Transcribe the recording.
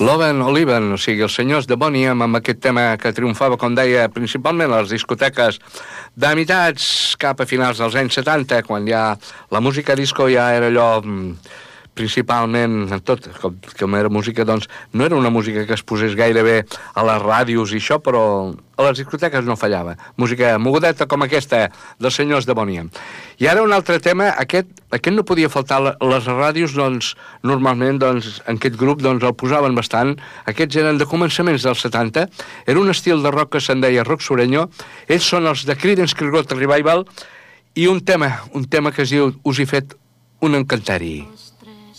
Loven Oliven, o sigui, els senyors de Bonham, amb aquest tema que triomfava, com deia, principalment a les discoteques d'amitats cap a finals dels anys 70, quan ja la música disco ja era allò principalment, tot, com era música, doncs, no era una música que es posés gaire bé a les ràdios i això, però a les discoteques no fallava. Música mogudeta com aquesta dels senyors de Bonham. I ara un altre tema, aquest no podia faltar a les ràdios, doncs, normalment, doncs, en aquest grup, doncs, el posaven bastant. Aquests eren de començaments dels 70, era un estil de rock que se'n deia rock sureño. Ells són els de Creedence Clearwater Revival i un tema que es diu Us he fet un encantari.